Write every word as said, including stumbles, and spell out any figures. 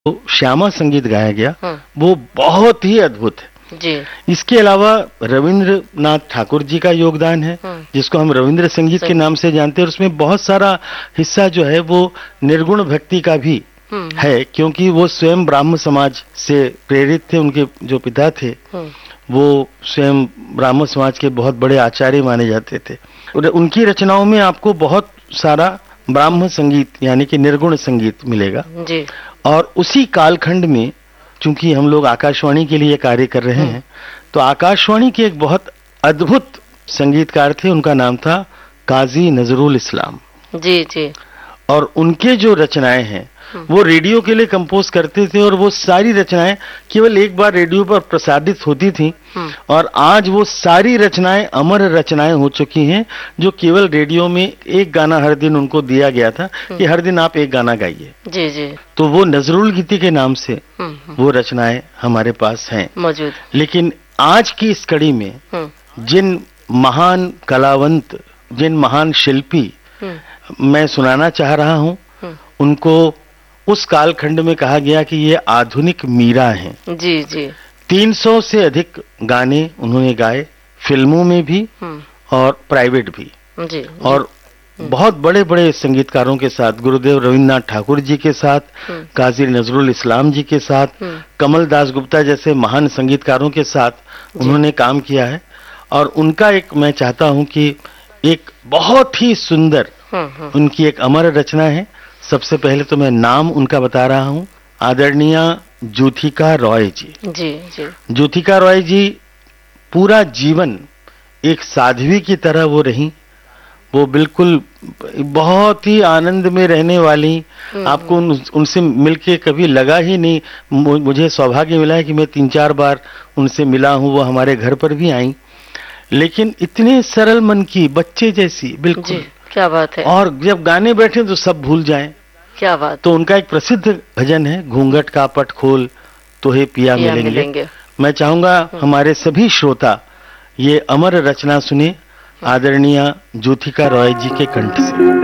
तो श्यामा संगीत गाया गया हम्म, वो बहुत ही अद्भुत है। जी। इसके अलावा रविंद्रनाथ ठाकुर जी का योगदान है हम्म, जिसको हम रविंद्र संगीत के संगीत। नाम से जानते हैं, और उसमें बहुत सारा हिस्सा जो है वो निर्गुण भक्ति का भी हम्म, है, क्योंकि वो स्वयं ब्राह्म समाज से प्रेरित थे। उनके जो पिता थे हम्म, वो स्वयं ब्राह्म समाज के बहुत बड़े आचार्य माने जाते थे, और उनकी रचनाओं में आपको बहुत सारा ब्राह्म संगीत यानी कि निर्गुण संगीत मिलेगा। जी। और उसी कालखंड में चूंकि हम लोग आकाशवाणी के लिए कार्य कर रहे हैं, तो आकाशवाणी के एक बहुत अद्भुत संगीतकार थे, उनका नाम था काजी नजरुल इस्लाम। जी जी। और उनके जो रचनाएं हैं वो रेडियो के लिए कंपोज करते थे, और वो सारी रचनाएं केवल एक बार रेडियो पर प्रसारित होती थी, हम्म, और आज वो सारी रचनाएं अमर रचनाएं हो चुकी हैं, जो केवल रेडियो में एक गाना हर दिन उनको दिया गया था कि हर दिन आप एक गाना गाइए। जी जी। तो वो नजरुल गीति के नाम से हम्म, हम्म, वो रचनाएं हमारे पास हैं। मौजूद। लेकिन आज की इस कड़ी में हम्म, जिन महान कलावंत, जिन महान शिल्पी हम्म, मैं सुनाना चाह रहा हूं, हम्म, उनको उस कालखंड में कहा गया कि ये आधुनिक मीरा हैं। जी जी। तीन सौ से अधिक गाने उन्होंने गाए, फिल्मों में भी हम्म, और प्राइवेट भी, जी जी, और बहुत बड़े बड़े संगीतकारों के साथ, गुरुदेव रविंद्रनाथ ठाकुर जी के साथ, हम्म, काजी नजरुल इस्लाम जी के साथ, हम्म, कमल दास गुप्ता जैसे महान संगीतकारों के साथ उन्होंने काम किया है। और उनका एक मैं चाहता हूं कि एक बहुत ही सुंदर हम्म, हम्म, उनकी एक अमर रचना है। सबसे पहले तो मैं नाम उनका बता रहा हूं, आदरणीय ज्योतिका रॉय जी। जी जी। ज्योतिका रॉय जी पूरा जीवन एक साध्वी की तरह वो रही। वो बिल्कुल बहुत ही आनंद में रहने वाली, आपको उन, उनसे मिलके कभी लगा ही नहीं। मु- मुझे सौभाग्य मिला है कि मैं तीन चार बार उनसे मिला हूं, वो हमारे घर पर भी आई, लेकिन इतने सरल मन की, बच्चे जैसी जी, बिल्कुल। क्या बात है। और जब गाने बैठे तो सब भूल जाएं। क्या बात। तो उनका एक प्रसिद्ध भजन है, घूंघट का पट खोल तो हे पिया पिया मिलेंगे। मिलेंगे। मैं चाहूंगा हमारे सभी श्रोता ये अमर रचना सुने आदरणीय ज्योतिका रॉय जी के कंठ से।